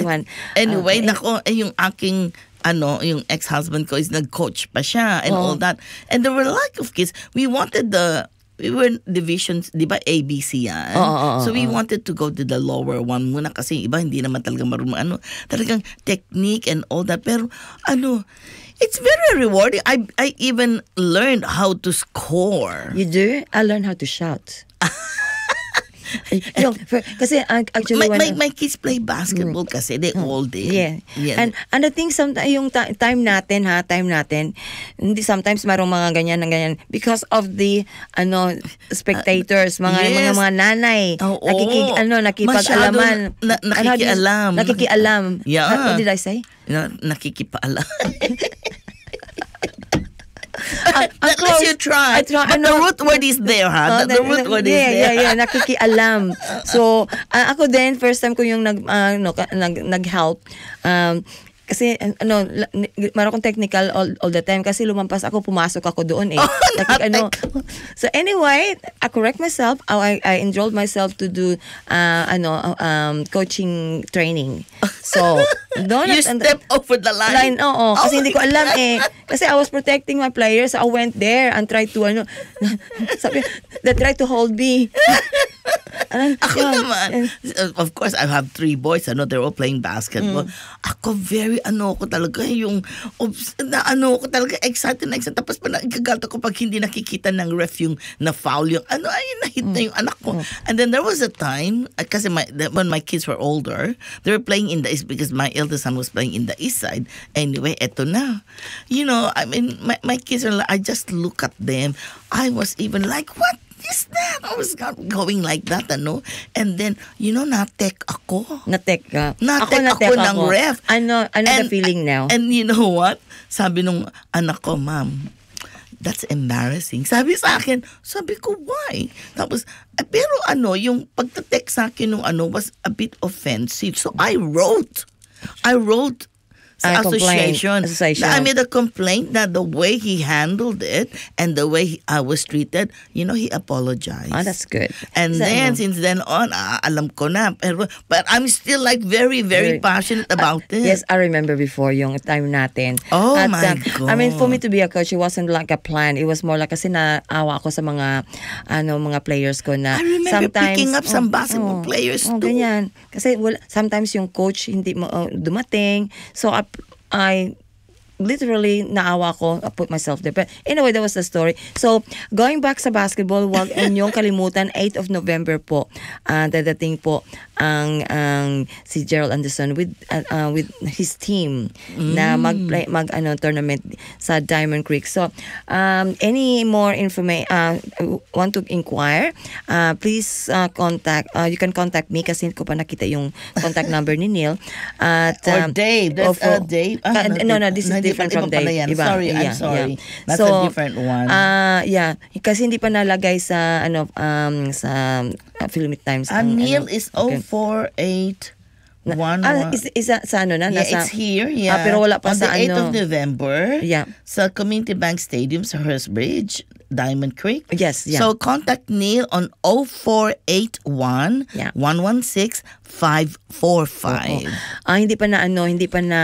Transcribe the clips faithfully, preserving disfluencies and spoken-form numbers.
kwentuhan. Anyway, Okay. nako, eh, yung aking ano, yung ex-husband ko is nag-coach pa siya and Oh. all that. And there were a lot of kids. We wanted the, we were in divisions, di ba, A, B, C yan? Oo, oo, so we oo. wanted to go to the lower one muna kasi iba hindi naman talaga marunong, ano, talagang technique and all that. Pero, ano, it's very rewarding. I I even learned how to score. You do? I learned how to shout. Yung, for, kasi uh, actually My, when, my, my kids play basketball kasi they all did. Yeah. Yeah. And and the thing sometimes yung ta- time natin ha, time natin, hindi sometimes marong mga ganyan ng ganyan because of the ano spectators, mga yes. mga mga nanay, Oo. nakikig ano nakipag-alaman, Masyado na- Ano, how do you- nakikialam. nakikialam. Yeah. Uh, what did I say? Na, nakikipaalam. Uh, At least you try. I try. But Ano, the root word is there, Oh, ha? the, the root word is yeah, there. Yeah, yeah, nakikialam. So, uh, ako din, first time ko yung nag, uh, no, ka- nag, nag-help. Um, kasi, uh, ano, la- ni- meron akong technical all, all the time kasi lumampas ako, pumasok ako doon eh. Oh, Nakik- ano. natek- So, anyway, I correct myself. I, I enrolled myself to do, uh, ano, um, coaching training. So, doon You at- step over the line. line, oo. Kasi Oh hindi ko my alam God. eh. Kasi I was protecting my players. So I went there and tried to, ano, sabi, they tried to hold me. And, Ako yun. naman. Uh, Of course, I have three boys. Ano, they're all playing basketball. Ako, very, ano ko talaga, yung, obs- na ano ko talaga, excited na excited. Tapos pa nagkagalto ko pag hindi nakikita ng ref yung na-foul yung, ano, ay, na-hit na yung anak ko. And then there was a time, uh, kasi my, the, when my kids were older, they were playing in the east because my eldest son was playing in the east side. Anyway, eto na. You know, I mean, my, my kids are like, I just look at them. I was even like, what is that? I was not going like that, ano? And then, you know, na-tech ako. Na-tech ka. Na-tech na-tech ako ng ref. I know, I know the feeling now. And you know what? Sabi nung anak ko, ma'am, that's embarrassing. Sabi sa akin, sabi ko, why? Tapos, eh, pero ano, yung pagtatek sa akin nung ano was a bit offensive. So I wrote, I wrote Ah, sa complaint. association. Association. I made a complaint that the way he handled it and the way he, I was treated, you know, he apologized. Ah, that's good. And Is that then, no? since then on, ah, alam ko na. Pero, but I'm still like very, very, Very- passionate about it. Yes, I remember before yung time natin. Oh At, my uh, I mean, for me God. to be a coach, it wasn't like a plan. It was more like kasi naawa ako sa mga ano mga players ko na I remember sometimes picking up some oh, basketball oh, players oh, too. ganyan. Kasi well, sometimes yung coach hindi mo uh, dumating. So I, I literally naawa ko, I put myself there. But anyway, that was the story. So, going back sa basketball, wag inyong kalimutan, eighth of November po, uh, dadating po ang ang si Gerald Anderson with uh, uh, with his team na mag-play, mag ano, tournament sa Diamond Creek. So, um, any more information, uh, want to inquire, uh, please uh, contact, uh, you can contact me kasi ko pa nakita yung contact number ni Neil. At, Or um, Dave. There's of- a Dave. Ah, uh, no, no, this is no, different from iba pala Dave. yan. Iba. Sorry, I'm Yeah, sorry. yeah. That's a different one. Ah, yeah. Kasi hindi pa nalagay sa ano um sa uh, Filmic Times. Ah, ang, Neil ano, is okay. oh four eight one Ah, one. is, is sa, sa ano na? Yeah, nasa, it's here. Yeah. Ah, pero wala pa On sa the eighth ano. of November. Yeah. Sa Community Bank Stadium sa Hearst Bridge, Diamond Creek. Yes, yeah. So contact Neil on oh four eight one, Yeah. one one six, five four Oo. five. Ah, hindi pa na ano, hindi pa na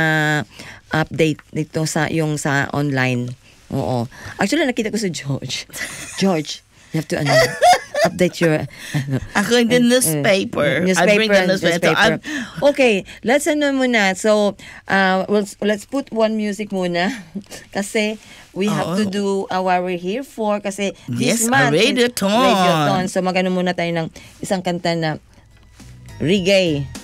update dito sa yung sa online. Oo. Actually, nakita ko si George. George, you have to ano, update your ano, Ako in the newspaper. Uh, I bring the newspaper. So newspaper. I'm- Okay, let's ano muna. So, uh, let's, let's put one music muna. Kasi we have to Oo. do uh, what we're here for. Kasi this Yes, a month, radiothon. radiothon. So, magano muna tayo ng isang kanta na reggae.